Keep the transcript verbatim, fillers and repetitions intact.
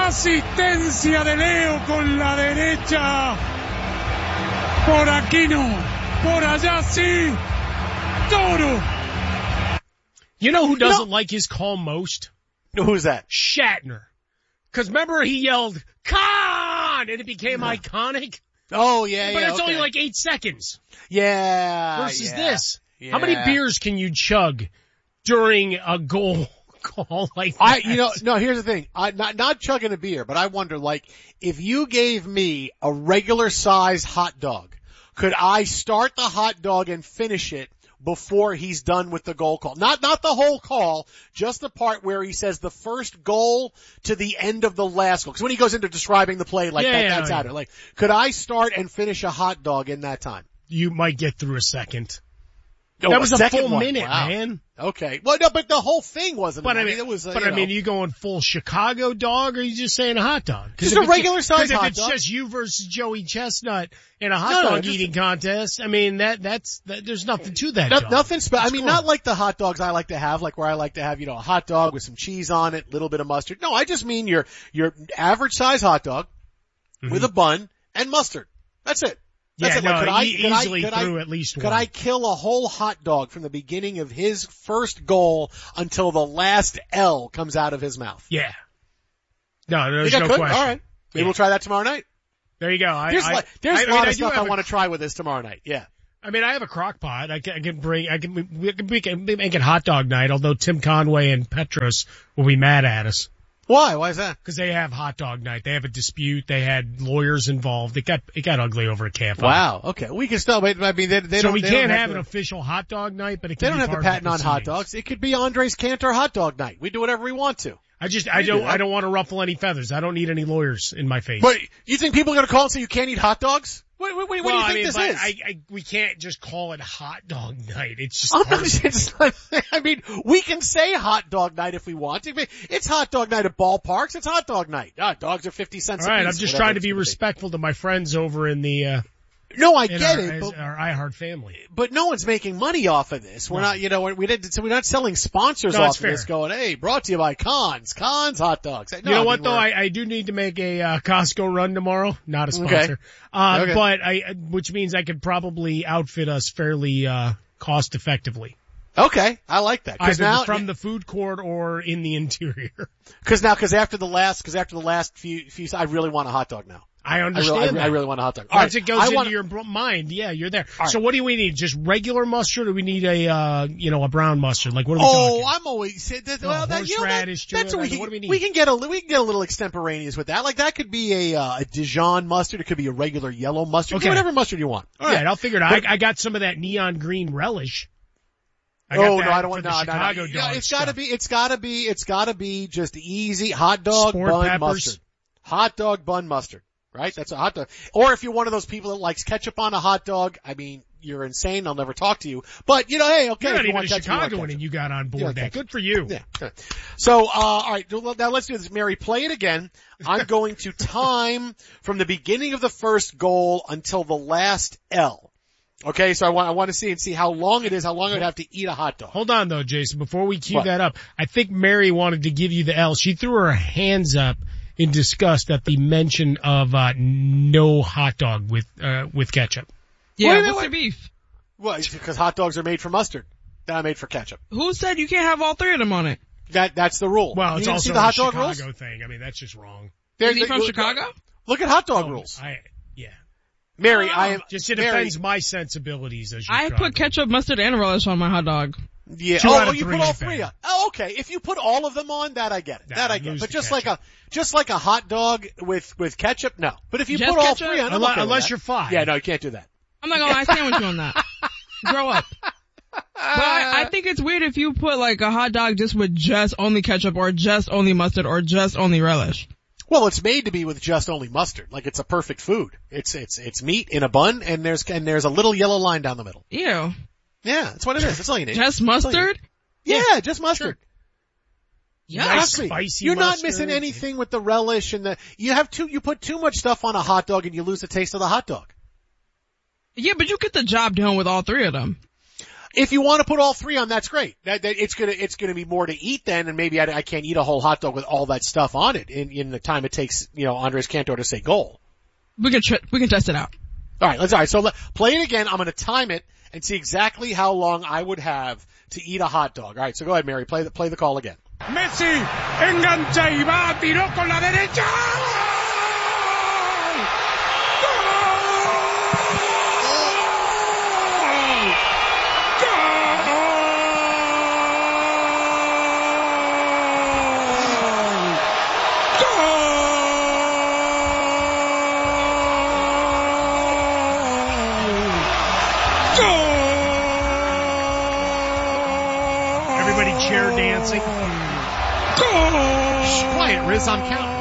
Asistencia de Leo con la derecha. Por aquí no. Por allá sí. Toro. You know who doesn't No. like his call most? Who's that? Shatner. Cause remember he yelled, Khan! And it became Yeah. iconic. Oh, yeah, But yeah. it's okay. only like eight seconds. Yeah. Versus yeah. this. Yeah. How many beers can you chug during a goal call like that? I, you know, no, here's the thing. I, not, not chugging a beer, but I wonder, like, if you gave me a regular size hot dog, could I start the hot dog and finish it before he's done with the goal call? Not, not the whole call, just the part where he says the first goal to the end of the last goal. Cause when he goes into describing the play like Yeah, that, yeah, that's yeah. out there. Like, could I start and finish a hot dog in that time? You might get through a second. Oh, That was a second full one. minute, Wow. man. Okay. Well, no, but the whole thing wasn't. But I mean, it was, uh, but you I mean, know. you going full Chicago dog, or are you just saying a hot dog? Just if a it's- regular size 'cause if hot it's dog. just you versus Joey Chestnut in a hot No, no, dog just- eating contest, I mean, that, that's, that, there's nothing to that. No, John. nothing special. I It's mean, cool. not like the hot dogs I like to have, like where I like to have, you know, a hot dog with some cheese on it, a little bit of mustard. No, I just mean your, your average size hot dog Mm-hmm. with a bun and mustard. That's it. That's Yeah, it. Like, no, could I, e- could I- easily could I- through at least Could one. I kill a whole hot dog from the beginning of his first goal until the last L comes out of his mouth? Yeah. No, there's Think I no could? question. All right. Maybe Yeah. we'll try that tomorrow night. There you go. I, There's, I, like, there's I, a I mean, lot I of do stuff I have a- want to try with this tomorrow night. Yeah. I mean, I have a crock pot. I can, I can bring, I can, we can, we can make it hot dog night, although Tim Conway and Petros will be mad at us. Why? Why is that? Cause they have hot dog night. They have a dispute. They had lawyers involved. It got, it got ugly over a campfire. Wow. Okay. We can still, I mean, they, they So don't, we they can't don't have to- an official hot dog night, but it They can don't be have the part of patent on hot proceedings. dogs. It could be Andres Cantor hot dog night. We do whatever we want to. I just, I We do don't, that. I don't want to ruffle any feathers. I don't need any lawyers in my face. But you think people are going to call and say you can't eat hot dogs? What, what, what, what well, do you I think mean, this but is? I, I, we can't just call it hot dog night. It's just, I'm part not, of- it's not, I mean, we can say hot dog night if we want to. It's hot dog night at ballparks. It's hot dog night. Ah, dogs are fifty cents all a right. piece. I'm just whatever trying to it's be gonna respectful to my friends over in the, uh, No, I in get our, it, as- but, our iHeart family. but no one's making money off of this. We're No. not, you know, we didn't, so we're not selling sponsors No, off it's of this fair. going, hey, brought to you by Cons, Cons hot dogs. No, You know I mean, what though? we're- I, I do need to make a, uh, Costco run tomorrow. Not a Okay. sponsor. Uh, Okay. but I, which means I could probably outfit us fairly, uh, cost effectively. Okay, I like that. Cause Either now, from the food court or in the interior. cause now, cause after the last, cause after the last few, few, I really want a hot dog now. I I understand really, I, that. I really want a hot dog. All Once right, it goes I into want, your br- mind, yeah, you're there. All So right. what do we need? Just regular mustard, or we need a, uh, you know, a brown mustard? Like what are we Oh, talking? I'm always that, Oh, well, that, you know, that, horseradish, that's too, what we like, can, what do we need? we can get a li- we can get a little extemporaneous with that. Like that could be a uh, a Dijon mustard. It could be a regular yellow mustard. Okay. Whatever mustard you want. All right, I'll figure it out. I, I got some of that neon green relish. I got Oh that no, I don't for want the no, no, Chicago no. dog Yeah, it's gotta stuff. be, it's gotta be, it's gotta be just easy hot dog Sport bun peppers. mustard. Hot dog bun mustard. Right? That's a hot dog. Or if you're one of those people that likes ketchup on a hot dog, I mean, you're insane. I'll never talk to you. But you know, hey, okay. You're if not you even want a ketchup, you want Chicagoan ketchup. and you got on board Yeah, that. okay. Good for you. Yeah. Good. So, uh, all right. Well, now let's do this. Mary, play it again. I'm going to time from the beginning of the first goal until the last L. Okay. So I want, I want to see and see how long it is, how long I'd have to eat a hot dog. Hold on though, Jason, before we cue What? that up. I think Mary wanted to give you the L. She threw her hands up in disgust at the mention of, uh, no hot dog with, uh, with ketchup. Yeah, Wait a minute, what's wait. the beef? Well, it's because hot dogs are made for mustard. They're not made for ketchup. Who said you can't have all three of them on it? That, that's the rule. Well, you it's didn't also see the a hot dog Chicago rules? thing. I mean, that's just wrong. There- Is he there- from look- Chicago? Look at hot dog rules. I, yeah. Mary, I am, Just it Mary, offends my sensibilities as you I put ketchup, mustard, and relish on my hot dog. Yeah. Two Oh, out of you three put all ain't three bad. on. Oh, okay. If you put all of them on, that I get it. Nah, that I you get. lose But the just like a, ketchup. just like a hot dog with, with ketchup, no. But if you Just put all ketchup? three on, I'm Unless, okay with unless that. you're five. Yeah, no, you can't do that. I'm not gonna lie, I stand with you on that. Grow up. But I, I think it's weird if you put like a hot dog just with just only ketchup or just only mustard or just only relish. Well, it's made to be with just only mustard. Like it's a perfect food. It's, it's, it's meat in a bun and there's, and there's a little yellow line down the middle. Ew. Yeah, that's what it is. That's all you need. Just That's all you mustard? need. Yeah, just mustard. Yeah. Nice Trust me, spicy You're not mustard. missing anything with the relish and the, you have too, you put too much stuff on a hot dog and you lose the taste of the hot dog. Yeah, but you get the job done with all three of them. If you want to put all three on, that's great. That, that it's gonna, it's gonna be more to eat then, and maybe I, I can't eat a whole hot dog with all that stuff on it in, in the time it takes, you know, Andres Cantor to say goal. We can, tr- we can test it out. Alright, let's, alright, so let, play it again. I'm gonna time it and see exactly how long I would have to eat a hot dog. Alright, so go ahead, Mary, play the, play the call again. Messi engancha y va, tiró con la derecha. Everybody chair dancing. Shh, quiet, Riz, I'm counting.